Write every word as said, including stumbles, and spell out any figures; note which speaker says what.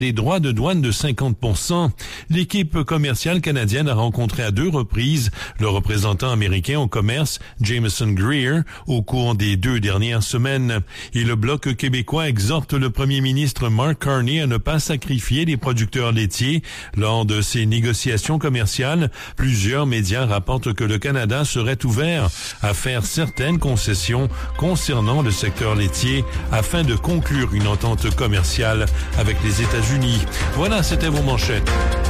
Speaker 1: des droits de douane de cinquante pour cent. L'équipe commerciale canadienne a rencontré à deux reprises le représentant américain au commerce, Jameson Greer, au cours des deux dernières semaines. Et le Bloc québécois exhorte le premier ministre Mark Carney à ne pas sacrifier les producteurs laitiers lors de ces négociations commerciales. Plusieurs médias rapportent que le Canada serait ouvert à faire certaines concessions concernant le secteur laitier afin de conclure une entente commerciale avec les États-Unis. Voilà, c'était vos manchettes.